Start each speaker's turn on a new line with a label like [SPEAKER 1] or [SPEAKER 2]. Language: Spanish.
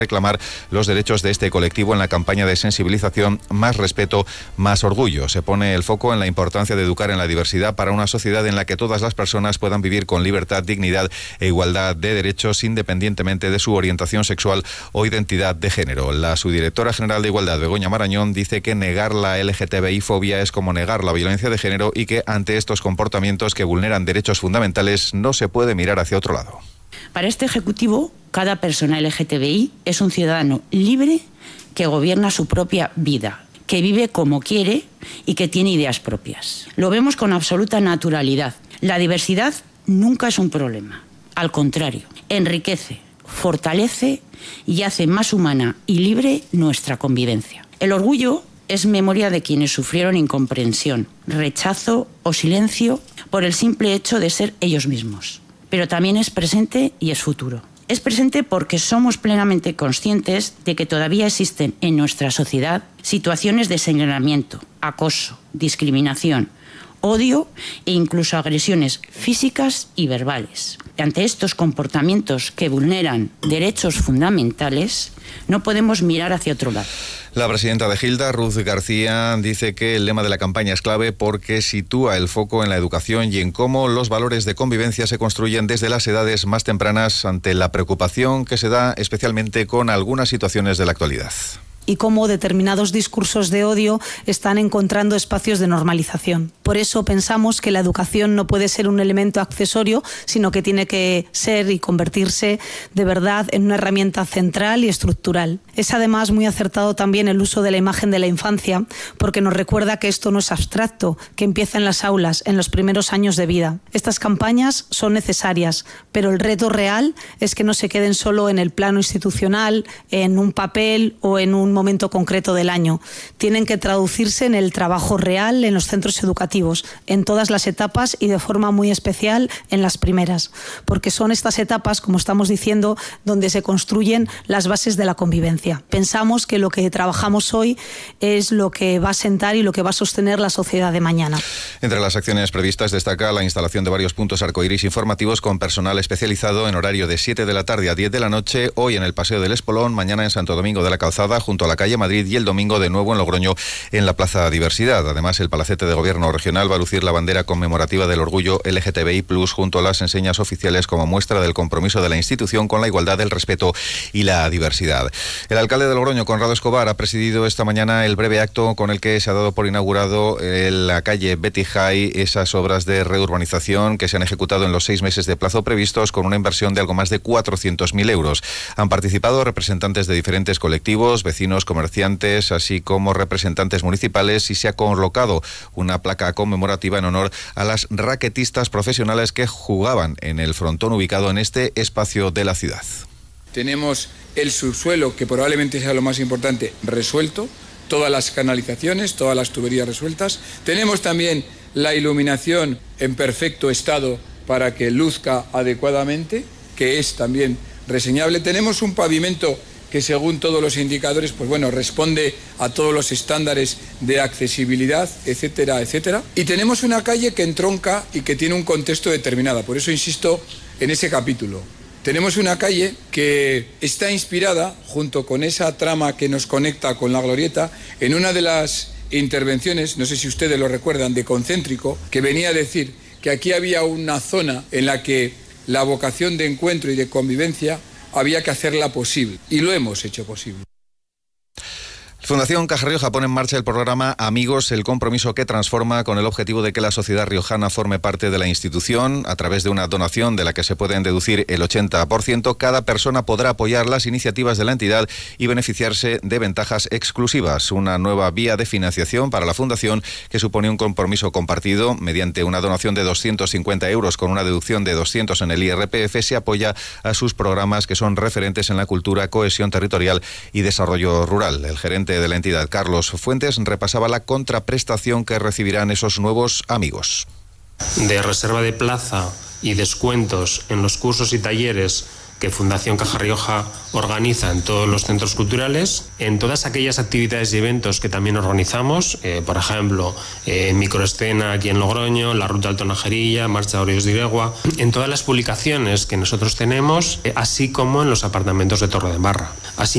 [SPEAKER 1] reclamar los derechos de este colectivo en la campaña de sensibilización Más respeto, más orgullo. Se pone el foco en la importancia de educar en la diversidad para una sociedad en la que todas las personas puedan vivir con libertad, dignidad e igualdad de derechos independientemente de su orientación sexual o identidad de género. La subdirectora general de Igualdad, Begoña Marañón, dice que negar la LGTBI-fobia es como negar la violencia de género y que ante estos comportamientos que vulneran derechos fundamentales no se puede mirar hacia otro lado.
[SPEAKER 2] Para este Ejecutivo, cada persona LGTBI es un ciudadano libre que gobierna su propia vida, que vive como quiere y que tiene ideas propias. Lo vemos con absoluta naturalidad. La diversidad nunca es un problema. Al contrario, enriquece, fortalece y hace más humana y libre nuestra convivencia. El orgullo es memoria de quienes sufrieron incomprensión, rechazo o silencio por el simple hecho de ser ellos mismos. Pero también es presente y es futuro. Es presente porque somos plenamente conscientes de que todavía existen en nuestra sociedad situaciones de señalamiento, acoso, discriminación, odio e incluso agresiones físicas y verbales. Ante estos comportamientos que vulneran derechos fundamentales, no podemos mirar hacia otro lado.
[SPEAKER 1] La presidenta de Gilda, Ruth García, dice que el lema de la campaña es clave porque sitúa el foco en la educación y en cómo los valores de convivencia se construyen desde las edades más tempranas ante la preocupación que se da especialmente con algunas situaciones de la actualidad.
[SPEAKER 3] Y cómo determinados discursos de odio están encontrando espacios de normalización. Por eso pensamos que la educación no puede ser un elemento accesorio, sino que tiene que ser y convertirse de verdad en una herramienta central y estructural. Es además muy acertado también el uso de la imagen de la infancia, porque nos recuerda que esto no es abstracto, que empieza en las aulas, en los primeros años de vida. Estas campañas son necesarias, pero el reto real es que no se queden solo en el plano institucional, en un papel o en un momento concreto del año. Tienen que traducirse en el trabajo real en los centros educativos, en todas las etapas y de forma muy especial en las primeras, porque son estas etapas, como estamos diciendo, donde se construyen las bases de la convivencia. Pensamos que lo que trabajamos hoy es lo que va a sentar y lo que va a sostener la sociedad de mañana.
[SPEAKER 1] Entre las acciones previstas destaca la instalación de varios puntos arcoíris informativos con personal especializado en horario de 7 de la tarde a 10 de la noche, hoy en el Paseo del Espolón, mañana en Santo Domingo de la Calzada, junto a la calle Madrid, y el domingo de nuevo en Logroño, en la Plaza Diversidad. Además, el Palacete de Gobierno Regional va a lucir la bandera conmemorativa del orgullo LGTBI+, junto a las enseñas oficiales como muestra del compromiso de la institución con la igualdad, el respeto y la diversidad. El alcalde de Logroño, Conrado Escobar, ha presidido esta mañana el breve acto con el que se ha dado por inaugurado en la calle Betty High esas obras de reurbanización que se han ejecutado en los 6 meses de plazo previstos con una inversión de algo más de 400.000 euros. Han participado representantes de diferentes colectivos, vecinos, comerciantes, así como representantes municipales, y se ha colocado una placa conmemorativa en honor a las raquetistas profesionales que jugaban en el frontón ubicado en este espacio de la ciudad.
[SPEAKER 4] Tenemos el subsuelo, que probablemente sea lo más importante, resuelto, todas las canalizaciones, todas las tuberías resueltas. Tenemos también la iluminación en perfecto estado para que luzca adecuadamente, que es también reseñable. Tenemos un pavimento que según todos los indicadores, pues bueno, responde a todos los estándares de accesibilidad, etcétera, etcétera. Y tenemos una calle que entronca y que tiene un contexto determinado, por eso insisto en ese capítulo. Tenemos una calle que está inspirada, junto con esa trama que nos conecta con la Glorieta, en una de las intervenciones, no sé si ustedes lo recuerdan, de Concéntrico, que venía a decir que aquí había una zona en la que la vocación de encuentro y de convivencia había que hacerla posible, y lo hemos hecho posible.
[SPEAKER 1] Fundación Caja Rioja pone en marcha el programa Amigos, el compromiso que transforma, con el objetivo de que la sociedad riojana forme parte de la institución. A través de una donación de la que se pueden deducir el 80%, cada persona podrá apoyar las iniciativas de la entidad y beneficiarse de ventajas exclusivas. Una nueva vía de financiación para la Fundación que supone un compromiso compartido. Mediante una donación de 250 euros con una deducción de 200 en el IRPF, se apoya a sus programas que son referentes en la cultura, cohesión territorial y desarrollo rural. El gerente de la entidad, Carlos Fuentes, repasaba la contraprestación que recibirán esos nuevos amigos.
[SPEAKER 5] De reserva de plaza y descuentos en los cursos y talleres que Fundación Caja Rioja organiza en todos los centros culturales, en todas aquellas actividades y eventos que también organizamos, por ejemplo, Microescena aquí en Logroño, la Ruta Alto Najerilla, Marcha de Orillos de Iregua, en todas las publicaciones que nosotros tenemos, así como en los apartamentos de Torredembarra.